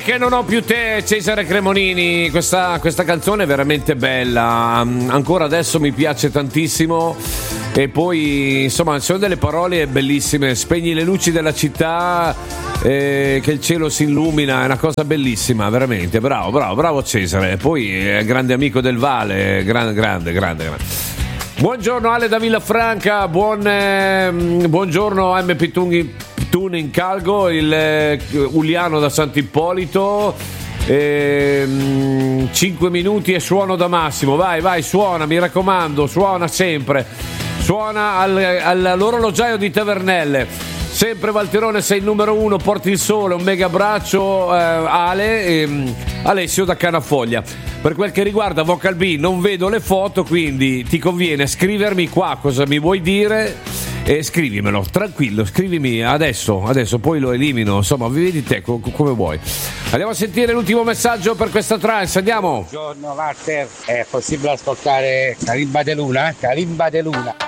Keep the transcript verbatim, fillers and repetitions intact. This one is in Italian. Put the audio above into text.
Perché non ho più te, Cesare Cremonini. Questa, questa canzone è veramente bella, ancora adesso mi piace tantissimo. E poi insomma sono delle parole bellissime. Spegni le luci della città, eh, che il cielo si illumina, è una cosa bellissima, veramente. Bravo, bravo, bravo Cesare. Poi è grande amico del Vale, grande, grande, grande, grande. Buongiorno Ale da Villafranca, buon, eh, buongiorno M P Tunghi in Calgo, il eh, Uliano da Sant'Ippolito. eh, cinque minuti e suono da Massimo. Vai, vai, suona, mi raccomando, suona sempre. Suona al, all'orologiaio di Tavernelle. Sempre Valterone, sei il numero uno, porti il sole. Un mega abbraccio, eh, Ale. E, Alessio da Canafoglia. Per quel che riguarda Vocal B, non vedo le foto, quindi ti conviene scrivermi qua cosa mi vuoi dire. E scrivimelo, tranquillo, scrivimi adesso, adesso poi lo elimino, insomma, vedi te co- come vuoi. Andiamo a sentire l'ultimo messaggio per questa trance, andiamo. Buongiorno Walter, è possibile ascoltare Calimba de Luna? Calimba de Luna.